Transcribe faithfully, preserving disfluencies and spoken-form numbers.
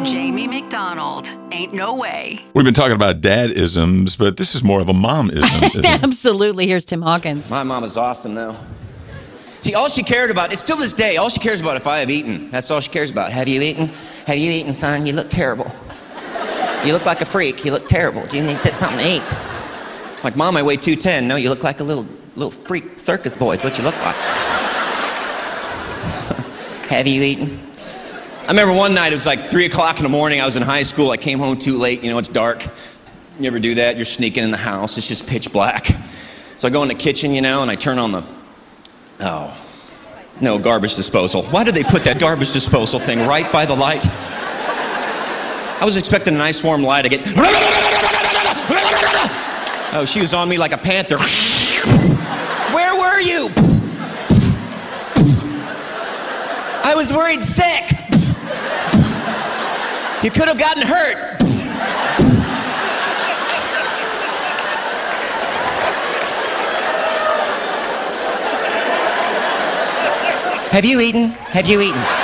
Jamie McDonald. Ain't no way. We've been talking about dad-isms, but this is more of a mom-ism, isn't it? Absolutely. Here's Tim Hawkins. My mom is awesome, though. See, all she cared about, it's still this day, all she cares about if I have eaten. That's all she cares about. Have you eaten? Have you eaten, son? You look terrible. You look like a freak. You look terrible. Do you need something to eat? Like, Mom, I weigh two ten. No, you look like a little little freak circus boy. It's what you look like. Have you eaten? I remember one night, it was like three o'clock in the morning. I was in high school. I came home too late. You know, it's dark. You ever do that? You're sneaking in the house. It's just pitch black. So I go in the kitchen, you know, and I turn on the, oh, no, garbage disposal. Why did they put that garbage disposal thing right by the light? I was expecting a nice warm light. I get, oh, she was on me like a panther. Where were you? I was worried sick. You could have gotten hurt. Have you eaten? Have you eaten?